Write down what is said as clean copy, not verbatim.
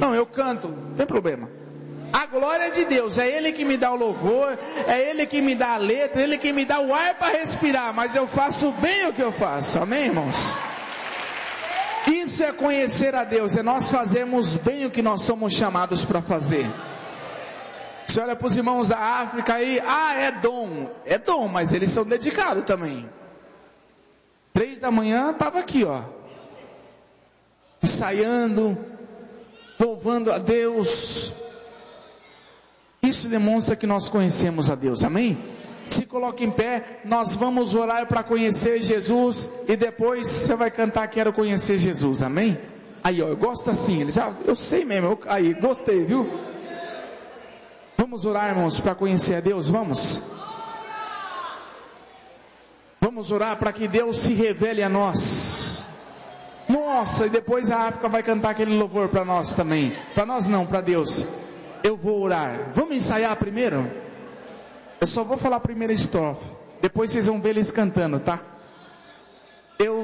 Não, eu canto, não tem problema. A glória de Deus, é Ele que me dá o louvor, é Ele que me dá a letra, é Ele que me dá o ar para respirar, mas eu faço bem o que eu faço, amém, irmãos? Isso é conhecer a Deus, é nós fazermos bem o que nós somos chamados para fazer. Você olha para os irmãos da África aí, é dom, mas eles são dedicados também. 3 da manhã estava aqui, ó, ensaiando, louvando a Deus. Isso demonstra que nós conhecemos a Deus, amém? Se coloque em pé, nós vamos orar para conhecer Jesus, e depois você vai cantar Quero Conhecer Jesus, amém? Aí ó, eu gosto assim, eu sei mesmo, aí, gostei, viu? Vamos orar, irmãos, para conhecer a Deus, vamos? Vamos orar para que Deus se revele a nós. Nossa, e depois a África vai cantar aquele louvor para nós também. Para nós não, para Deus. Eu vou orar. Vamos ensaiar primeiro? Eu só vou falar a primeira estrofe. Depois vocês vão ver eles cantando, tá?